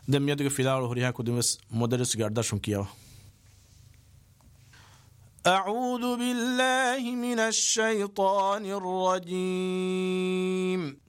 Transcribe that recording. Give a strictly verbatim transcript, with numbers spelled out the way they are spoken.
dem yadga filar hori ha kudimes مدرس gardashun kiyaw. أعوذ بالله من الشيطان الرجيم